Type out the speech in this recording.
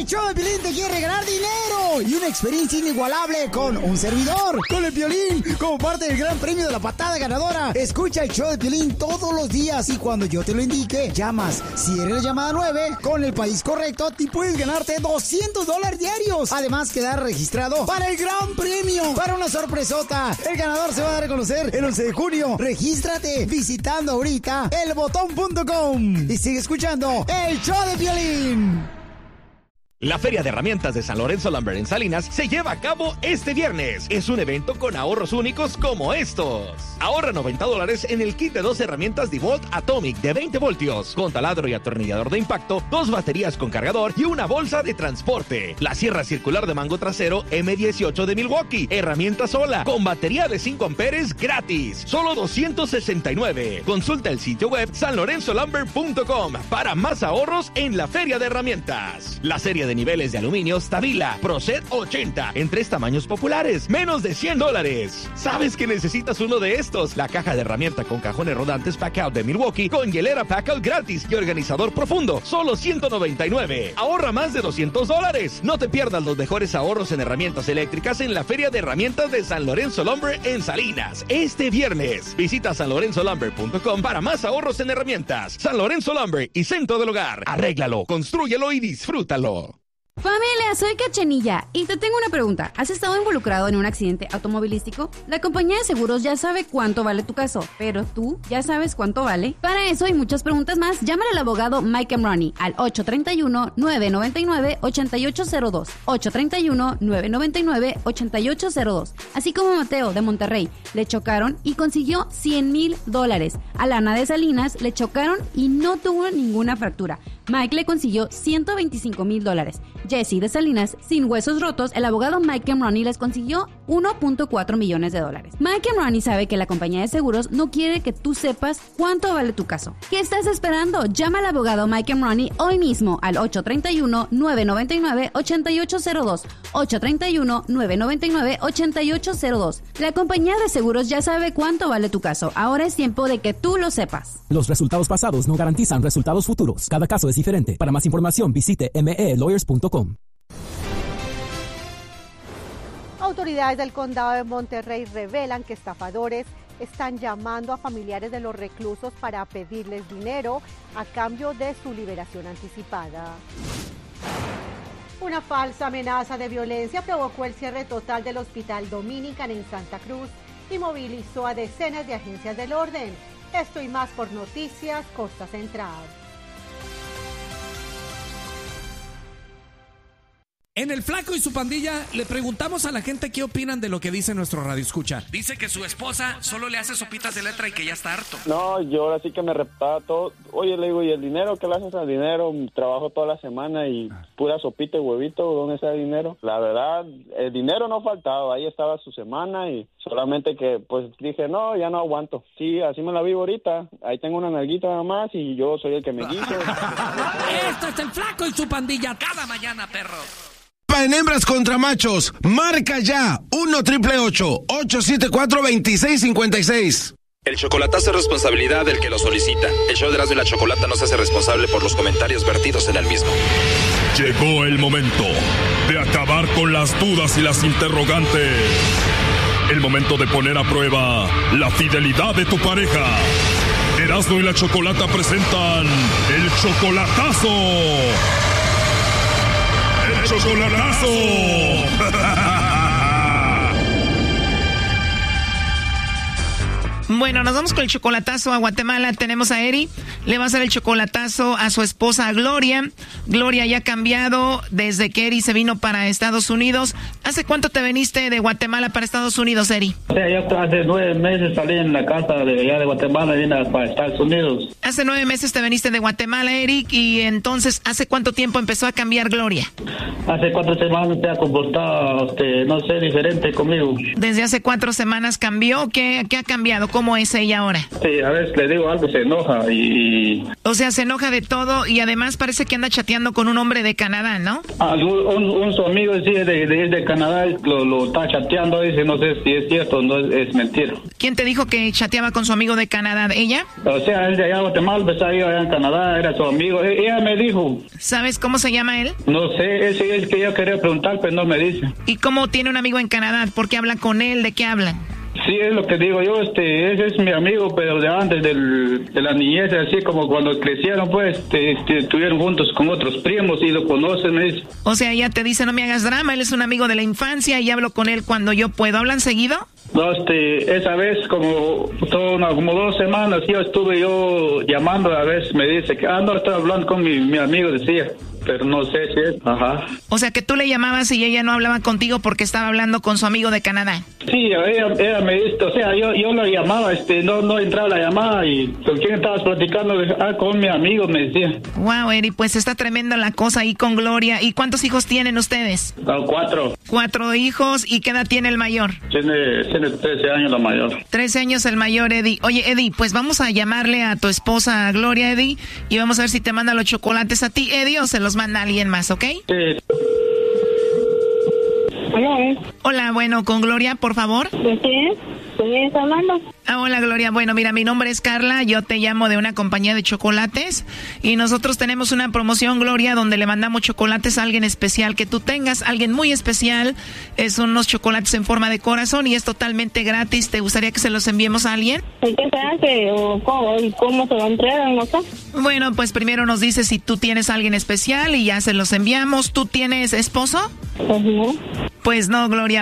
show de Piolín te quiere regalar dinero y una experiencia inigualable con un servidor, con el Piolín, como parte del gran premio de la patada ganadora. Escucha el show de Piolín todos los días y cuando yo te lo indique, llamas. Si eres la llamada 9, con el país correcto, te puedes ganarte $200 diarios. Además, quedar registrado para el gran premio, para una sorpresota. El ganador se va a dar a conocer el 11 de junio. Regístrate visitando ahorita elbotón.com y sigue escuchando el show de Piolín. La Feria de Herramientas de San Lorenzo Lumber en Salinas se lleva a cabo este viernes. Es un evento con ahorros únicos como estos. Ahorra $90 en el kit de 2 herramientas DeWalt Atomic de 20 voltios, con taladro y atornillador de impacto, 2 baterías con cargador y una bolsa de transporte. La sierra circular de mango trasero M18 de Milwaukee, herramienta sola, con batería de 5 amperes gratis. Solo $269. Consulta el sitio web sanlorenzolumber.com para más ahorros en la Feria de Herramientas. La serie de niveles de aluminio Stabila ProSet 80 en 3 tamaños populares, menos de $100. ¿Sabes que necesitas uno de estos? La caja de herramienta con cajones rodantes Packout de Milwaukee con hielera Packout gratis y organizador profundo, solo $199. Ahorra más de $200. No te pierdas los mejores ahorros en herramientas eléctricas en la Feria de Herramientas de San Lorenzo Lumber en Salinas este viernes. Visita sanlorenzolumber.com para más ahorros en herramientas. San Lorenzo Lumber y Centro del Hogar. Arréglalo, constrúyelo y disfrútalo. Familia, soy Cachenilla y te tengo una pregunta. ¿Has estado involucrado en un accidente automovilístico? La compañía de seguros ya sabe cuánto vale tu caso, pero ¿tú ya sabes cuánto vale? Para eso y muchas preguntas más, llámale al abogado Mike Emrani al 831-999-8802. 831-999-8802. Así como Mateo de Monterrey, le chocaron y consiguió $100,000. A Lana de Salinas le chocaron y no tuvo ninguna fractura. Mike le consiguió $125,000. Jesse de Salinas, sin huesos rotos, el abogado Mike Emrani les consiguió $1.4 millones. Mike Emrani sabe que la compañía de seguros no quiere que tú sepas cuánto vale tu caso. ¿Qué estás esperando? Llama al abogado Mike Emrani hoy mismo al 831-999-8802. 831-999-8802. La compañía de seguros ya sabe cuánto vale tu caso. Ahora es tiempo de que tú lo sepas. Los resultados pasados no garantizan resultados futuros. Cada caso es diferente. Para más información, visite melawyers.com. Autoridades del condado de Monterrey revelan que estafadores están llamando a familiares de los reclusos para pedirles dinero a cambio de su liberación anticipada. Una falsa amenaza de violencia provocó el cierre total del Hospital Dominican en Santa Cruz y movilizó a decenas de agencias del orden. Esto y más por Noticias Costa Central. En El Flaco y su pandilla le preguntamos a la gente qué opinan de lo que dice nuestro radioescucha. Dice que su esposa solo le hace sopitas de letra y que ya está harto. No, yo ahora sí que me reptaba todo. Oye, le digo, ¿y el dinero? ¿Qué le haces al dinero? Trabajo toda la semana y pura sopita y huevito. ¿Dónde está el dinero? La verdad, el dinero no faltaba. Ahí estaba su semana y solamente que, pues, dije, no, ya no aguanto. Sí, así me la vivo ahorita. Ahí tengo una nalguita nada más y yo soy el que me guiso. Esto es El Flaco y su pandilla cada mañana, perro. En hembras contra machos, marca ya 1-888-874-2656. El chocolatazo es responsabilidad del que lo solicita. El show de Erasmo y la Chocolata no se hace responsable por los comentarios vertidos en el mismo. Llegó el momento de acabar con las dudas y las interrogantes. El momento de poner a prueba la fidelidad de tu pareja. Erasmo y la Chocolata presentan el chocolatazo. ¡El chocolatazo! Bueno, nos vamos con el chocolatazo a Guatemala. Tenemos a Eri. Le va a hacer el chocolatazo a su esposa Gloria. Gloria ya ha cambiado desde que Eri se vino para Estados Unidos. ¿Hace cuánto te viniste de Guatemala para Estados Unidos, Eri? O sea, yo hace 9 meses salí en la casa de allá de Guatemala y vine para Estados Unidos. Hace 9 meses te viniste de Guatemala, Eric, y entonces, ¿hace cuánto tiempo empezó a cambiar Gloria? Hace 4 semanas se ha comportado, no sé, diferente conmigo. ¿Desde hace 4 semanas cambió? ¿Qué ha cambiado? ¿Cómo es ella ahora? Sí, a veces le digo algo, se enoja y... O sea, se enoja de todo y además parece que anda chateando con un hombre de Canadá, ¿no? Su amigo sí es de Canadá, lo está chateando, dice, no sé si es cierto o no es mentira. ¿Quién te dijo que chateaba con su amigo de Canadá? ¿Ella? O sea, él de allá de Guatemala, pues ahí allá en Canadá, era su amigo. Ella me dijo. ¿Sabes cómo se llama él? No sé, ese es que yo quería preguntar, pero no me dice. ¿Y cómo tiene un amigo en Canadá? ¿Por qué habla con él? ¿De qué hablan? Sí, es lo que digo yo, ese es mi amigo, pero de antes de la niñez, así como cuando crecieron, pues, estuvieron juntos con otros primos y lo conocen, me dice. O sea, ella te dice, no me hagas drama, él es un amigo de la infancia y hablo con él cuando yo puedo. ¿Hablan seguido? No, esa vez como 2 semanas yo estuve llamando, a veces me dice que, no, estaba hablando con mi amigo, decía. Pero no sé si es, ajá. O sea, que tú le llamabas y ella no hablaba contigo porque estaba hablando con su amigo de Canadá. Sí, ella me dice, o sea, yo la llamaba, no entraba la llamada y ¿con quién estabas platicando? Con mi amigo, me decía. Wow, Eri, pues está tremenda la cosa ahí con Gloria. ¿Y cuántos hijos tienen ustedes? 4. 4 hijos, ¿y qué edad tiene el mayor? Tiene 13 años la mayor. 13 años el mayor, Eddie. Oye, Eddie, pues vamos a llamarle a tu esposa Gloria, Eddie, y vamos a ver si te manda los chocolates a ti, Eddie, o se los manda a alguien más, ¿ok? Sí. Hola, bueno, con Gloria, por favor. ¿Quién está hablando? Hola, Gloria. Bueno, mira, mi nombre es Carla, yo te llamo de una compañía de chocolates y nosotros tenemos una promoción, Gloria, donde le mandamos chocolates a alguien especial que tú tengas, alguien muy especial. Son unos chocolates en forma de corazón y es totalmente gratis. ¿Te gustaría que se los enviemos a alguien? ¿Y qué se hace o cómo se lo entregan, no sé? Bueno, pues primero nos dices si tú tienes a alguien especial y ya se los enviamos. ¿Tú tienes esposo? No. Pues no, Gloria.